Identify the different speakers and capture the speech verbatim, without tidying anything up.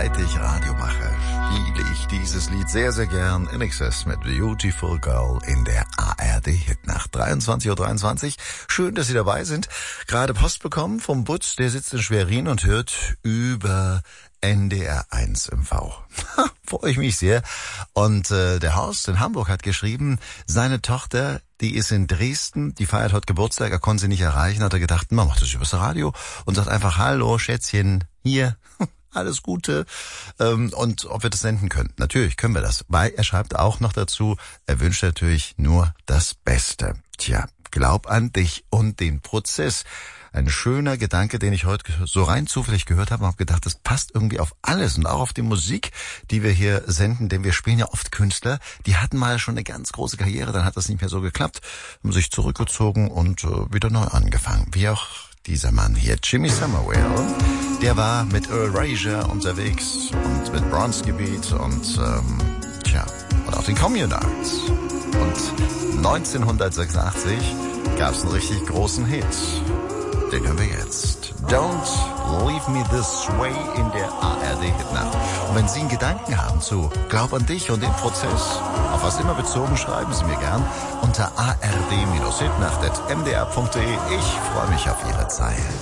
Speaker 1: Seit ich Radio mache, spiele ich dieses Lied sehr, sehr gern. In Excess mit Beautiful Girl in der A R D-Hitnacht. dreiundzwanzig Uhr dreiundzwanzig. Schön, dass Sie dabei sind. Gerade Post bekommen vom Butz, der sitzt in Schwerin und hört über N D R eins im V. Freue ich mich sehr. Und äh, der Horst in Hamburg hat geschrieben, seine Tochter, die ist in Dresden, die feiert heute Geburtstag, er konnte sie nicht erreichen, hat er gedacht, man macht das übers Radio und sagt einfach, hallo Schätzchen, hier, alles Gute, ähm, und ob wir das senden können. Natürlich können wir das, weil er schreibt auch noch dazu, er wünscht natürlich nur das Beste. Tja, glaub an dich und den Prozess. Ein schöner Gedanke, den ich heute so rein zufällig gehört habe und habe gedacht, das passt irgendwie auf alles und auch auf die Musik, die wir hier senden, denn wir spielen ja oft Künstler, die hatten mal schon eine ganz große Karriere, dann hat das nicht mehr so geklappt, haben sich zurückgezogen und äh, wieder neu angefangen. Wie auch dieser Mann hier, Jimmy Somerville, der war mit Earl Frazier unterwegs und mit Bronski Beat und ähm, tja, und auch den Communards. Und neunzehnhundertsechsundachtzig gab es einen richtig großen Hit. Den hören wir jetzt. Don't Leave Me This Way in der A R D-Hitnacht. Und wenn Sie einen Gedanken haben zu Glaub an dich und den Prozess, auf was immer bezogen, schreiben Sie mir gern unter a r d Hitnacht at m d r punkt d e. Ich freue mich auf Ihre Zeilen.